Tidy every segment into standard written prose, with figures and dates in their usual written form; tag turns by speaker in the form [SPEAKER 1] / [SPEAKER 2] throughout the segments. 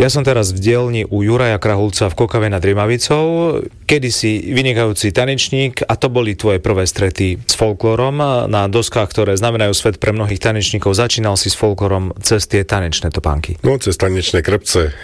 [SPEAKER 1] Ja som teraz v dielni u Juraja Krahulca v Kokave nad Rimavicou, kedysi vynikajúci tanečník, a to boli tvoje prvé strety s folklórom na doskách, ktoré znamenajú svet pre mnohých tanečníkov. Začínal si s folklórom cez tie tanečné topánky.
[SPEAKER 2] No, cez tanečné krpce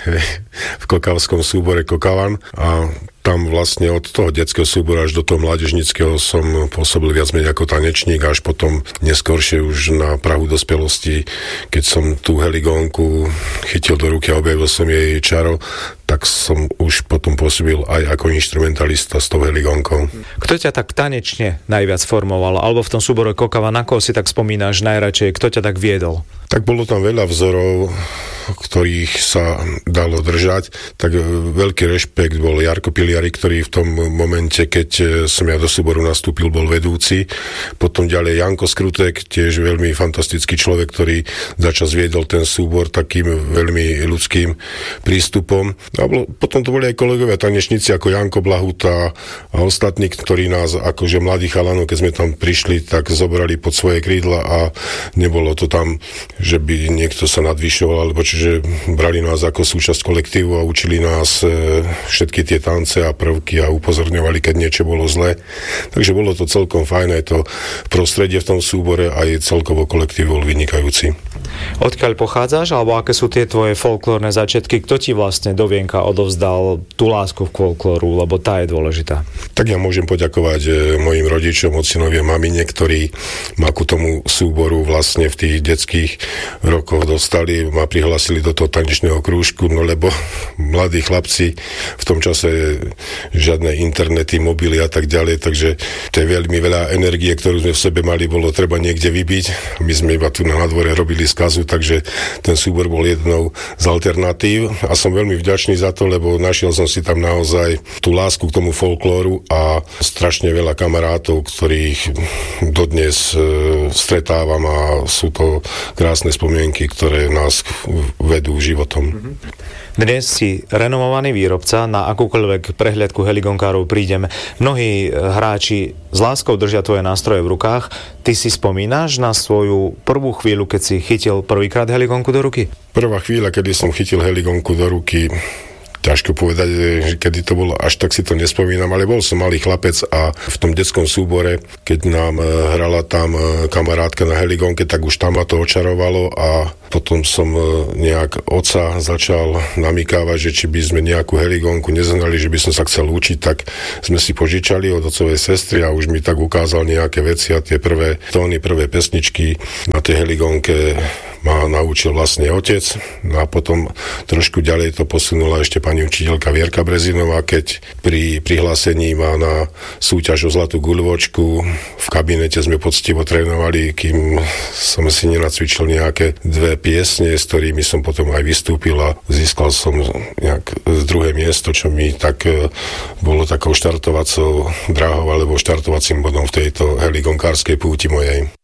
[SPEAKER 2] v kokavskom súbore Kokavan, a tam vlastne od toho detského súboru až do toho mládežníckeho som pôsobil viac menej ako tanečník, až potom neskôršie už na prahu dospelosti, keď som tú heligónku chytil do ruky a objavil som jej čaro, tak som už potom pôsobil aj ako inštrumentalista s tou heligónkou.
[SPEAKER 1] Kto ťa tak tanečne najviac formoval? Alebo v tom súbore Kokava, na koho si tak spomínaš najradšej? Kto ťa tak viedol?
[SPEAKER 2] Tak bolo tam veľa vzorov, ktorých sa dalo držať. Tak veľký rešpekt bol Jarko Piliari, ktorý v tom momente, keď som ja do súboru nastúpil, bol vedúci. Potom ďalej Janko Skrutek, tiež veľmi fantastický človek, ktorý začas viedol ten súbor takým veľmi ľudským prístupom. A potom to boli aj kolegovia tanečníci ako Janko Blahuta a ostatní, ktorí nás akože mladí chalanov, keď sme tam prišli, tak zobrali pod svoje krídla a nebolo to tam, že by niekto sa nadvyšoval, alebo čiže brali nás ako súčasť kolektívu a učili nás všetky tie tance a prvky a upozorňovali, keď niečo bolo zlé. Takže bolo to celkom fajn, aj to prostredie v tom súbore, aj celkovo kolektív bol vynikajúci.
[SPEAKER 1] Odkiaľ pochádzaš, alebo aké sú tie tvoje folklórne začiatky? Kto ti vlastne do vienka odovzdal tú lásku k folklóru, lebo tá je dôležitá?
[SPEAKER 2] Tak ja môžem poďakovať mojim rodičom, ocinovi a mamine, ktorí ma ku tomu súboru vlastne v tých detských rokoch dostali, ma prihlasili do toho tanečného krúžku, no lebo mladí chlapci v tom čase žiadne internety, mobily a tak ďalej, takže to je veľmi veľa energie, ktorú sme v sebe mali, bolo treba niekde vybiť. My sme iba tu na dvore robili skazu, takže ten súbor bol jednou z alternatív a som veľmi vďačný za to, lebo našiel som si tam naozaj tú lásku k tomu folklóru a strašne veľa kamarátov, ktorých dodnes stretávam, a sú to krásne spomienky, ktoré nás vedú životom.
[SPEAKER 1] Dnes si renomovaný výrobca, na akúkoľvek prehliadku heligonkárov prídeme. Mnohí hráči s láskou držia tvoje nástroje v rukách. Ty si spomínaš na svoju prvú chvíľu, keď si chytil prvýkrát heligonku do ruky?
[SPEAKER 2] Prvá chvíľa, kedy som chytil heligonku do ruky, ťažko povedať, že kedy to bolo, až tak si to nespomínam, ale bol som malý chlapec a v tom detskom súbore, keď nám hrala tam kamarátka na heligonke, tak už tam ma to očarovalo a potom som nejak otca začal namykávať, že či by sme nejakú heligonku neznali, že by som sa chcel učiť, tak sme si požičali od otcovej sestry a už mi tak ukázal nejaké veci a tie prvé tóny, prvé pesničky na tej heligonke ma naučil vlastne otec. No a potom trošku ďalej to posunula ešte pani učiteľka Vierka Brezinová, keď pri prihlásení ma na súťaž o zlatú guľvočku v kabinete sme poctivo trénovali, kým som si nenacvičil nejaké dve piesne, s ktorými som potom aj vystúpil a získal som nejak druhé miesto, čo mi tak bolo takou štartovacou dráhou alebo štartovacím bodom v tejto heligonkárskej púti mojej.